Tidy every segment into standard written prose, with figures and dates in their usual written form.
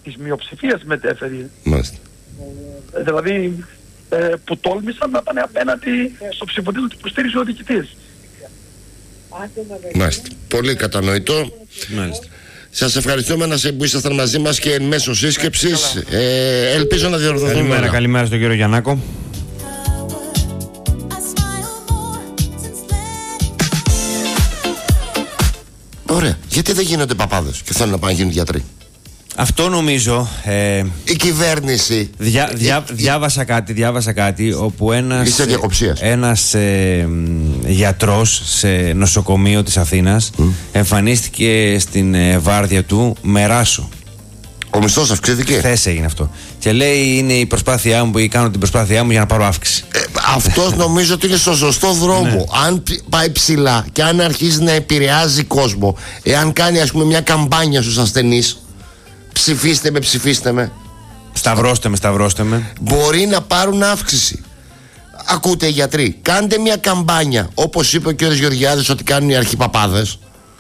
της μειοψηφίας μετέφερε. Μάλιστα. Δηλαδή που τόλμησαν να πάνε απέναντι στο ψηφοδέλτιο που υποστήριζε ο διοικητής. Μάλιστα. Πολύ κατανοητό. Μάλιστα. Σας ευχαριστούμε που ήσασταν μαζί μας και εν μέσω σύσκεψης. Ελπίζω να διορθωθούμε. Καλημέρα στον κύριο Γιαννάκο. Ωραία. Γιατί δεν γίνονται παπάδες και θέλουν να πάνε να γίνουν γιατροί? Αυτό νομίζω. Η κυβέρνηση. Διάβασα κάτι όπου ένας γιατρός σε νοσοκομείο της Αθήνας εμφανίστηκε στην βάρδια του με ράσο. Ο μισθός αυξήθηκε. Χθες έγινε αυτό. Και λέει είναι η προσπάθειά μου, ή κάνω την προσπάθειά μου για να πάρω αύξηση. Αυτός νομίζω ότι είναι στο σωστό δρόμο. Ναι. Αν πάει ψηλά και αν αρχίζει να επηρεάζει κόσμο, εάν κάνει ας πούμε μια καμπάνια στους ασθενείς, ψηφίστε με, Σταυρώστε με. μπορεί να πάρουν αύξηση. Ακούτε οι γιατροί, κάντε μια καμπάνια όπως είπε ο κ. Γεωργιάδης ότι κάνουν οι αρχιπαπάδες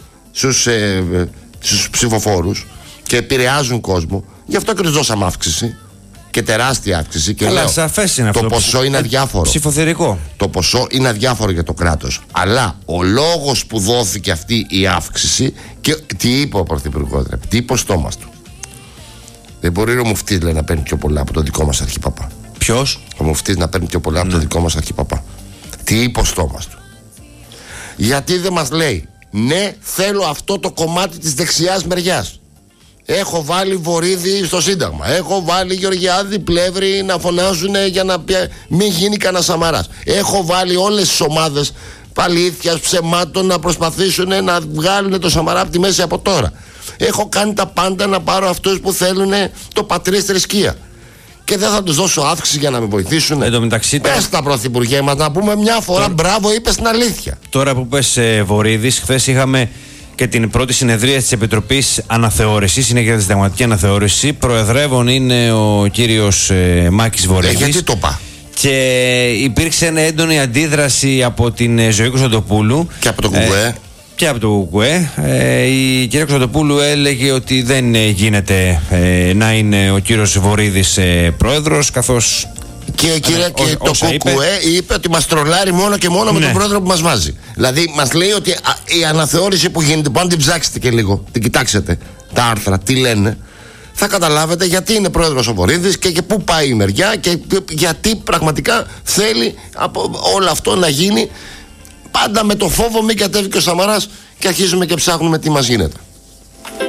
στους ψηφοφόρους και επηρεάζουν κόσμο. Γι' αυτό και τους δώσαμε αύξηση και τεράστια αύξηση. Και αλλά λέω, σαφές είναι το αυτό. ποσό είναι αδιάφορο. Ψηφοθερικό. Το ποσό είναι αδιάφορο για το κράτος. Αλλά ο λόγος που δόθηκε αυτή η αύξηση, και τι είπε ο Πρωθυπουργός, τι είπε ο στόμας του? Δεν μπορεί ο μουφτής να παίρνει πιο πολλά από το δικό μας αρχιπαπά. Ποιος? Ο μουφτής να παίρνει πιο πολλά από το δικό μας αρχιπαπά. Τι είπε ο στόμας του? Γιατί δεν μας λέει, ναι, θέλω αυτό το κομμάτι της δεξιάς μεριάς. Έχω βάλει Βορίδη στο Σύνταγμα. Έχω βάλει Γεωργιάδη, Πλεύρη να φωνάζουν για να μην γίνει κανένα Σαμαράς. Έχω βάλει όλες τις ομάδες παλήθειας, ψεμάτων να προσπαθήσουν να βγάλουν το Σαμαρά από τη μέση από τώρα. Έχω κάνει τα πάντα να πάρω αυτούς που θέλουν το πατρίς θρησκεία. Και δεν θα τους δώσω αύξηση για να με βοηθήσουν. Εν τω μεταξύ, πες τα πρωθυπουργέ μας να πούμε μια φορά μπράβο, είπες την αλήθεια. Τώρα που πες Βορίδης, χθες είχαμε και την πρώτη συνεδρία της Επιτροπής Αναθεώρησης, είναι για τη συνταγματική αναθεώρηση. Προεδρεύων είναι ο κύριος Μάκης Βορίδης. Γιατί το πά? Και υπήρξε έντονη αντίδραση από την Ζωή Κωνσταντοπούλου και από το ΚΚΕ. Και από το ΚΚΕ. Η κυρία Κωνσταντοπούλου έλεγε ότι δεν γίνεται να είναι ο κύριος Βορίδης πρόεδρος, καθώς και το ΚΚΕ είπε ότι μας τρολάρει μόνο και μόνο με τον πρόεδρο που μας βάζει. Δηλαδή μας λέει ότι η αναθεώρηση που γίνεται, που αν την ψάξετε και λίγο, την κοιτάξετε τα άρθρα, τι λένε, θα καταλάβετε γιατί είναι πρόεδρος ο Βορίδης και πού πάει η μεριά και γιατί πραγματικά θέλει από όλο αυτό να γίνει. Πάντα με το φόβο μην κατέβει και ο Σαμαράς και αρχίζουμε και ψάχνουμε τι μας γίνεται.